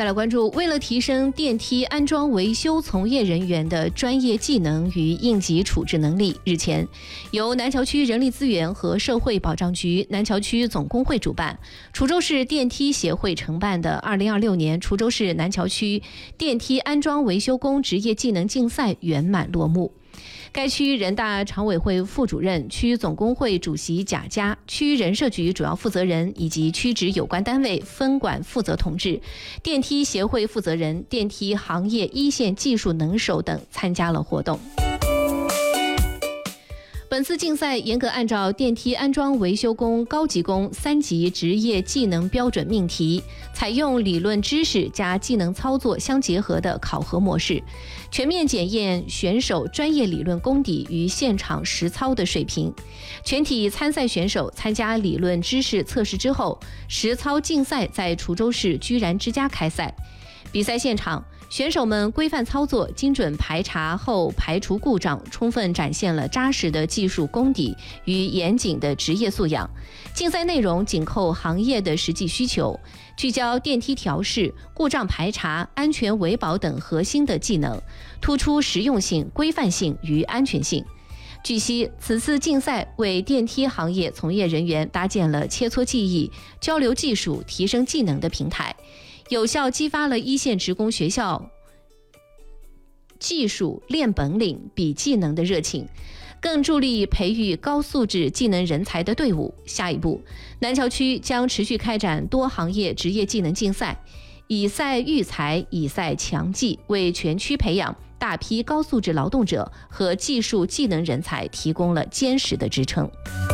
再来关注，为了提升电梯安装维修从业人员的专业技能与应急处置能力，日前，由南桥区人力资源和社会保障局、南桥区总工会主办，滁州市电梯协会承办的2026年滁州市南桥区电梯安装维修工职业技能竞赛圆满落幕。该区人大常委会副主任、区总工会主席贾佳、区人社局主要负责人以及区直有关单位分管负责同志、电梯协会负责人、电梯行业一线技术能手等参加了活动。本次竞赛严格按照电梯安装维修工、高级工3级职业技能标准命题，采用理论知识加技能操作相结合的考核模式，全面检验选手专业理论功底与现场实操的水平。全体参赛选手参加理论知识测试之后，实操竞赛在滁州市居然之家开赛。比赛现场，选手们规范操作、精准排查后排除故障，充分展现了扎实的技术功底与严谨的职业素养。竞赛内容紧扣行业的实际需求，聚焦电梯调试、故障排查、安全维保等核心的技能，突出实用性、规范性与安全性。据悉，此次竞赛为电梯行业从业人员搭建了切磋技艺、交流技术、提升技能的平台，有效激发了一线职工学校技术练本领、比技能的热情，更助力培育高素质技能人才的队伍。下一步，南桥区将持续开展多行业职业技能竞赛，以赛育才，以赛强技，为全区培养大批高素质劳动者和技术技能人才提供了坚实的支撑。